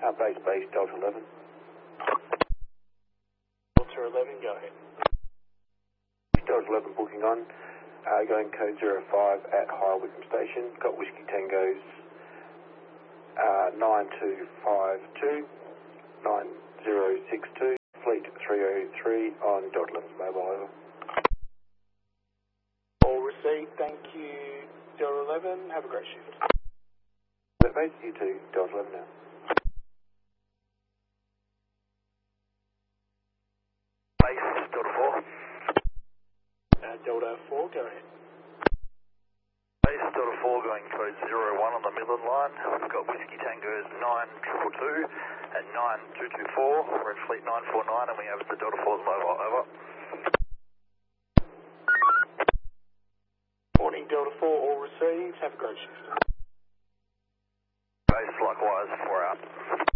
Base, Delta 11. Delta 11, go ahead. Delta 11 booking on. Going code 05 at High Wycombe Station. Got Whiskey Tango's 9252 9062. Fleet 303 on Delta 11 mobile, over. All received, thank you, Delta 11. Have a great shift. Base, you too, Delta 11 now. Base, Delta 4. Delta 4, go ahead. Base, Delta 4 going code 01 on the Midland line. We've got Whiskey Tango's 9222 and 9224. We're in Fleet 949 and we have the Delta 4's mobile, over. Morning, Delta 4, all received. Have a great shift. Base, likewise, 4 out.